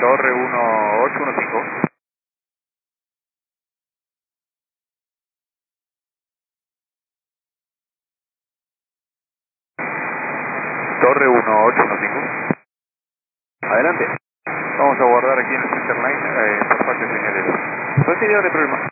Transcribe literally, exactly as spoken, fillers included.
Torre uno ocho uno cinco. Torre uno ocho uno cinco. Adelante. Vamos a guardar aquí en el Center Line eh, por parte de señales. ¿Cuál sería el problema?